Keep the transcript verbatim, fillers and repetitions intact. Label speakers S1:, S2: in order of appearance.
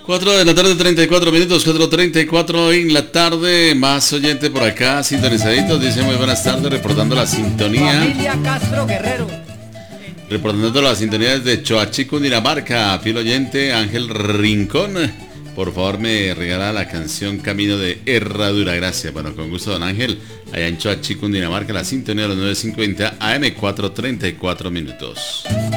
S1: cuatro de la tarde, treinta y cuatro minutos, cuatro treinta y cuatro en la tarde. Más oyente por acá, sintonizaditos. Dice muy buenas tardes, reportando la sintonía.
S2: Familia Castro Guerrero.
S1: Reportando la sintonía desde Choachí, Cundinamarca. Fiel oyente, Ángel Rincón. Por favor, me regala la canción Camino de Herradura. Gracias. Bueno, con gusto, don Ángel. Allá en Choachí, Cundinamarca, la sintonía de los nueve cincuenta A M, cuatro treinta y cuatro minutos.